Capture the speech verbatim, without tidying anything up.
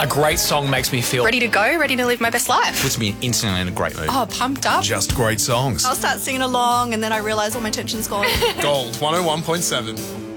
A great song makes me feel Ready to go, ready to live my best life. Puts me instantly in a great mood. Oh, pumped up. Just great songs. I'll start singing along and then I realise all my tension's gone. Gold one oh one point seven.